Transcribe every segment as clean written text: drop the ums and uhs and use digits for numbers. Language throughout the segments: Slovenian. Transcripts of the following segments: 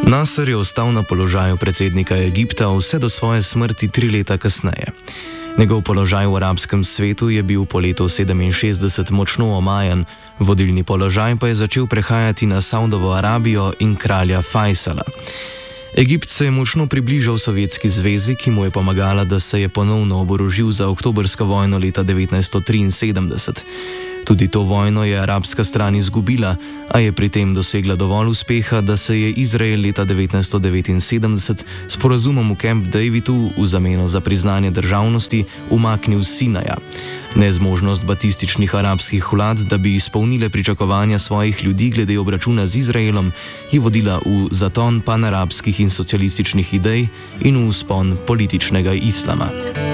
Nasser je ostal na položaju predsednika Egipta vse do svoje smrti 3 leta kasneje. Njegov položaj v arabskem svetu je bil po letu 67 močno omajan, vodilni položaj pa je začel prehajati na Saudovo Arabijo in kralja Fajsala. Egipt se je močno približal Sovjetski zvezi, ki mu je pomagala, da se je ponovno oborožil za oktobrsko vojno leta 1973. Tudi to vojno je arabska stran izgubila, a je pri tem dosegla dovolj uspeha, da se je Izrael leta 1979 s sporazumom v Camp Davidu v zameno za priznanje državnosti umaknil s Sinaja. Nezmožnost batističnih arabskih vlad, da bi izpolnile pričakovanja svojih ljudi glede obračuna z Izraelom, je vodila v zaton panarabskih in socialističnih idej in v vzpon političnega islama.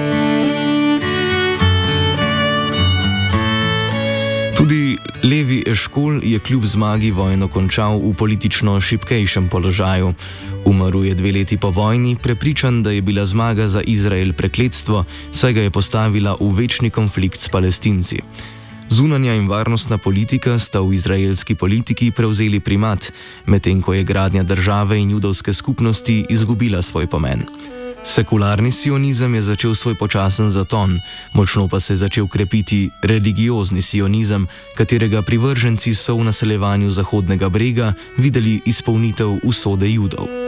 Tudi Levi Eškol je kljub zmagi vojno končal v politično šibkejšem položaju. Umrl je 2 leti po vojni, prepričan, da je bila zmaga za Izrael prekletstvo, saj ga je postavila v večni konflikt s Palestinci. Zunanja in varnostna politika sta v izraelski politiki prevzeli primat, medtem ko je gradnja države in judovske skupnosti izgubila svoj pomen. Sekularni sionizem je začel svoj počasen zaton, močno pa se je začel krepiti religiozni sionizem, katerega privrženci so v naseljevanju Zahodnega brega videli izpolnitev usode Judov.